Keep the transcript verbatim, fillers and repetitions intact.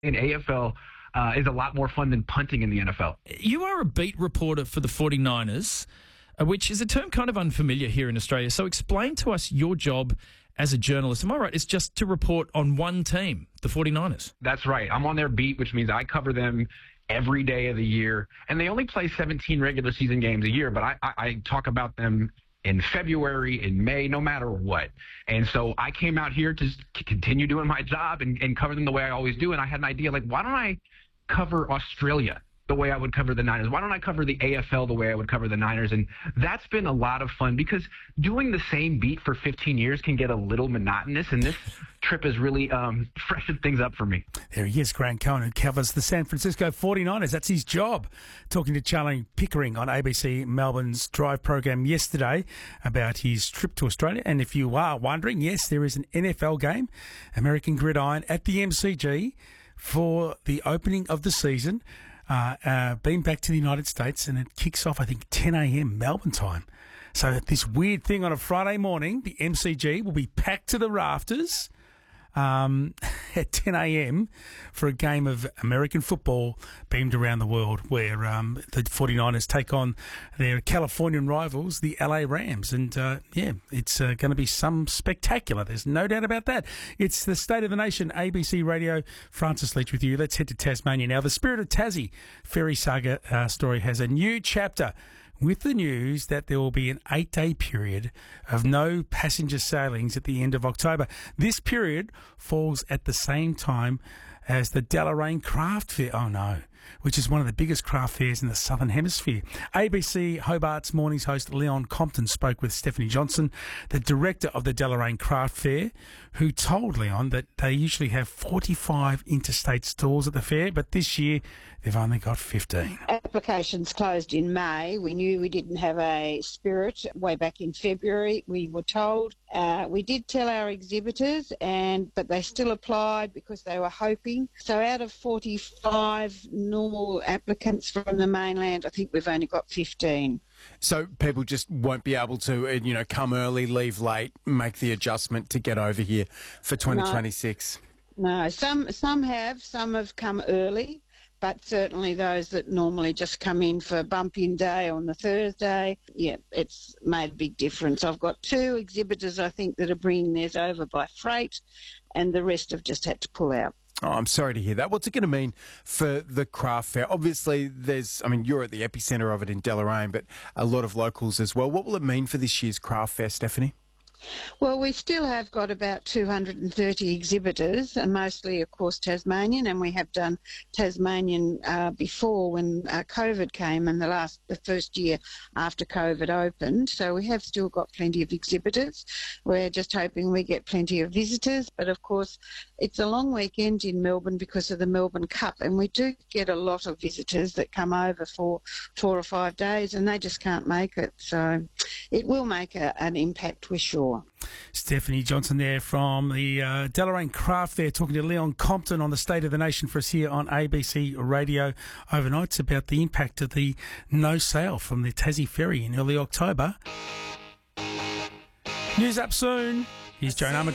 in A F L uh, is a lot more fun than punting in the N F L. You are a beat reporter for the forty-niners, uh, which is a term kind of unfamiliar here in Australia. So explain to us your job as a journalist. Am I right? It's just to report on one team, the forty-niners. That's right. I'm on their beat, which means I cover them every day of the year. And they only play seventeen regular season games a year, but I, I, I talk about them in February, in May, no matter what. And so I came out here to continue doing my job and, and cover them the way I always do. And I had an idea, like, why don't I cover Australia the way I would cover the Niners? Why don't I cover the A F L the way I would cover the Niners? And that's been a lot of fun because doing the same beat for fifteen years can get a little monotonous. And this trip has really um, freshened things up for me. There he is, Grant Cohen, who covers the San Francisco forty-niners. That's his job. Talking to Charlie Pickering on A B C Melbourne's Drive program yesterday about his trip to Australia. And if you are wondering, yes, there is an N F L game, American Gridiron, at the M C G for the opening of the season. Uh, uh, been back to the United States, and it kicks off, I think, ten a.m. Melbourne time. So this weird thing on a Friday morning, the M C G will be packed to the rafters um, at ten a.m. for a game of American football beamed around the world, where um, the forty-niners take on their Californian rivals, the L A Rams. And, uh, yeah, it's uh, going to be some spectacular. There's no doubt about that. It's the State of the Nation, A B C Radio. Francis Leach with you. Let's head to Tasmania now. The Spirit of Tassie ferry saga uh, story has a new chapter, with the news that there will be an eight-day period of no passenger sailings at the end of October. This period falls at the same time as the Deloraine Craft Fair. Oh, no. Which is one of the biggest craft fairs in the Southern Hemisphere. A B C Hobart's Mornings host Leon Compton spoke with Stephanie Johnson, the director of the Deloraine Craft Fair, who told Leon that they usually have forty-five interstate stalls at the fair, but this year they've only got fifteen. Applications closed in May. We knew we didn't have a spirit way back in February. We were told. Uh, we did tell our exhibitors, and but they still applied because they were hoping. So out of forty-five normal applicants from the mainland, I think we've only got fifteen. So people just won't be able to, uh, you know, come early, leave late, make the adjustment to get over here for twenty twenty-six? No, no. some some have, some have come early. But certainly those that normally just come in for bump-in day on the Thursday, yeah, it's made a big difference. I've got two exhibitors, I think, that are bringing theirs over by freight, and the rest have just had to pull out. Oh, I'm sorry to hear that. What's it going to mean for the craft fair? Obviously, there's, I mean, you're at the epicentre of it in Deloraine, but a lot of locals as well. What will it mean for this year's craft fair, Stephanie? Well, we still have got about two hundred thirty exhibitors, and mostly, of course, Tasmanian, and we have done Tasmanian uh, before when uh, COVID came and the last, the first year after COVID opened. So we have still got plenty of exhibitors. We're just hoping we get plenty of visitors, but of course, it's a long weekend in Melbourne because of the Melbourne Cup, and we do get a lot of visitors that come over for four or five days, and they just can't make it. So it will make a, an impact, we're sure. Stephanie Johnson there from the uh, Deloraine Craft Fair, talking to Leon Compton on the State of the Nation for us here on A B C Radio overnight. It's about the impact of the no sail from the Tassie Ferry in early October. News up soon. Here's Joan Armstrong.